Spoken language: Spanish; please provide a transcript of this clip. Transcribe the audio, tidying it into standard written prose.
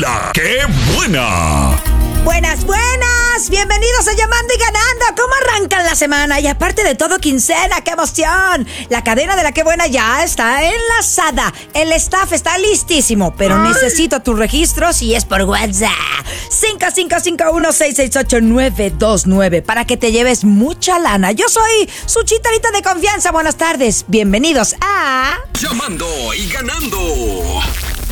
La ¡Qué buena! Buenas, buenas, bienvenidos a Llamando y Ganando. ¿Cómo arrancan la semana? Y aparte de todo, quincena, ¡qué emoción! La cadena de La Qué Buena ya está enlazada. El staff está listísimo, pero necesito tus registros y es por WhatsApp. 5551-668-929 para que te lleves mucha lana. Yo soy su chitarita de confianza. Buenas tardes, bienvenidos a... Llamando y Ganando.